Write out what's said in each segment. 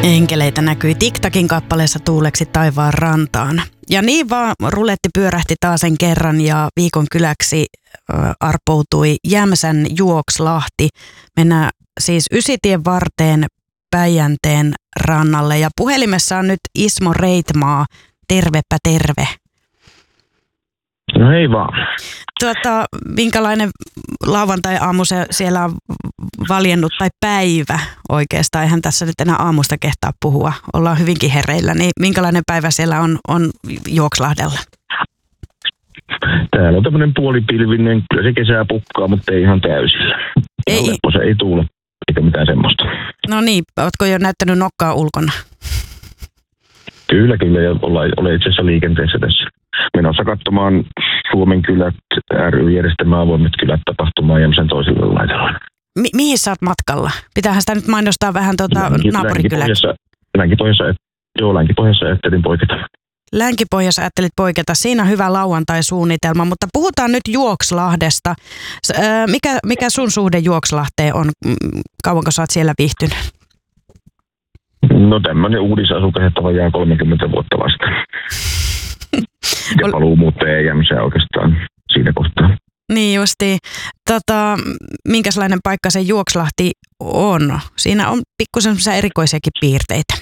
Enkeleitä näkyi TikTakin kappaleessa Tuuleksi taivaan rantaan. Ja niin vaan ruletti pyörähti taasen kerran ja viikon kyläksi arpoutui Jämsän Juokslahti. Mennään siis Ysitien varteen Päijänteen rannalle ja puhelimessa on nyt Ismo Reitmaa. Tervepä terve. No hei vaan. Minkälainen lauantai-aamu siellä on valjennut tai päivä oikeastaan? Eihän tässä nyt enää aamusta kehtaa puhua. Ollaan hyvinkin hereillä. Niin minkälainen päivä siellä on Juokslahdella? Täällä on tämmöinen puolipilvinen. Kyllä se kesää pukkaa, mutta ei ihan täysillä. Se ei tuule eikä mitään semmoista. No niin, ootko jo näyttänyt nokkaa ulkona? Kyllä. Ja olen itse asiassa liikenteessä tässä. Menossa katsomaan Suomen kylät ry järjestämään avoimet kylät tapahtumaan Jämsän toiselle laidalla. Mihin sä oot matkalla? Pitäähän sitä nyt mainostaa vähän naapurikyläksi. Länki-Pohjassa ajattelin poiketa. Länki-Pohjassa ajattelit poiketa. Siinä on hyvä lauantai-suunnitelma, mutta puhutaan nyt Juokslahdesta. Mikä sun suhde Juokslahteen on? Kauanko sä oot siellä viihtynyt? No tämmöinen uudisasukas, että vajaa 30 vuotta vasta. Ja paluumuuttaja Jämsää oikeastaan siinä kohtaa. Niin justiin. Minkälainen paikka se Juokslahti on? Siinä on pikkusen erikoisiakin piirteitä.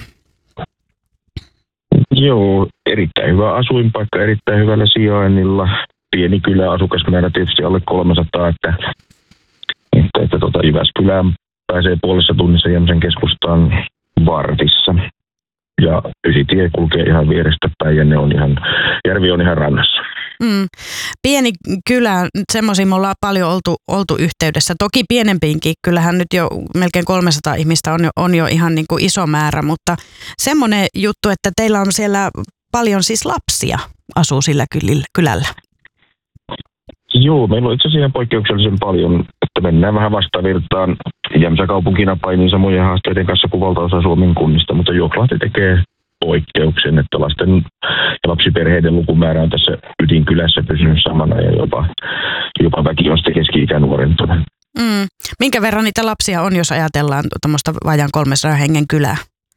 Joo, erittäin hyvä asuinpaikka, erittäin hyvällä sijainnilla. Pieni kylä, asukasmäärä tietysti alle 300, että Jyväskylään pääsee puolessa tunnissa Jämsän keskustaan vartissa. Ja Ysitie kulkee ihan vierestä päin ja järvi on ihan rannassa. Pieni kylä, semmoisia me ollaan paljon oltu yhteydessä. Toki pienempiinkin, kyllähän nyt jo melkein 300 ihmistä on jo ihan niin kuin iso määrä, mutta semmoinen juttu, että teillä on siellä paljon siis lapsia asuu sillä kylällä. Joo, meillä on itse asiassa ihan poikkeuksellisen paljon, että mennään vähän vastavirtaan. Jämsä kaupunkina painii samojen haasteiden kanssa kuin valtaosa Suomen kunnista, mutta Juokslahti tekee poikkeuksen, että lasten ja lapsiperheiden lukumäärä on tässä ydinkylässä pysynyt samana ja jopa väki on sitten keski-ikä nuorentunut. Minkä verran niitä lapsia on, jos ajatellaan tuommoista vajaan 300 hengen kylää?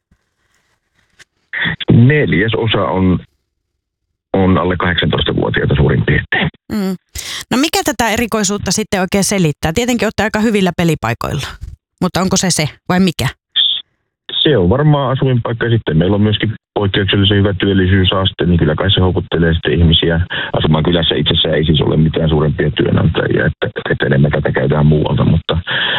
1/4 on alle 18-vuotiaita suurin piirtein. No mikä tätä erikoisuutta sitten oikein selittää? Tietenkin olette aika hyvillä pelipaikoilla, mutta onko se vai mikä? Se on varmaan asuinpaikka. Sitten meillä on myöskin poikkeuksellisen hyvä työllisyysaste, niin kyllä kai se houkuttelee sitten ihmisiä asumaan kylässä. Itse asiassa ei siis ole mitään suurempia työnantajia, että enemmän tätä käytetään muualta, mutta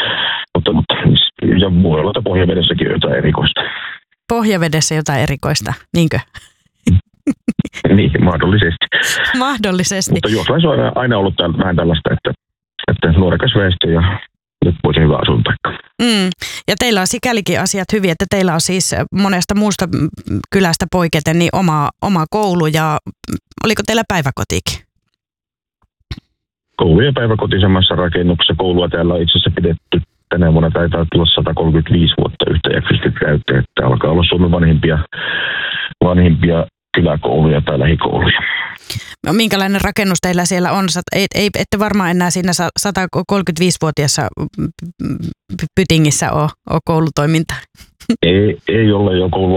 ja muualta Pohjavedessäkin jotain erikoista. Pohjavedessä jotain erikoista, niinkö? Niin, mahdollisesti. Mahdollisesti. Mutta Juokslahdessa on aina ollut vähän tällaista, että nuorekas väestö ja leppoisen hyvä asuinpaikka. Ja teillä on sikälikin asiat hyviä, että teillä on siis monesta muusta kylästä poiketen niin oma koulu ja oliko teillä päiväkotiikin? Koulu ja päiväkoti samassa rakennuksessa. Koulua täällä on itse asiassa pidetty. Tänä vuonna taitaa tulla 135 vuotta yhtäjaksoisesti täyteen, että alkaa olla Suomen vanhimpia kyläkouluja tai lähikouluja. No, minkälainen rakennus teillä siellä on? Ette varmaan enää siinä 135-vuotiaassa pytingissä ole koulutoimintaa. Ei ole jo koulu